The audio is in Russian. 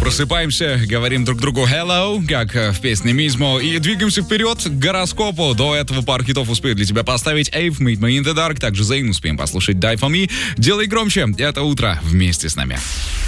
Просыпаемся, говорим друг другу hello, как в песне Мизмо, и двигаемся вперед к гороскопу. До этого пару хитов успею для тебя поставить Эйв, Meet Me in the Dark, также Zayn успеем послушать Die For Me. Делай громче, это утро вместе с нами.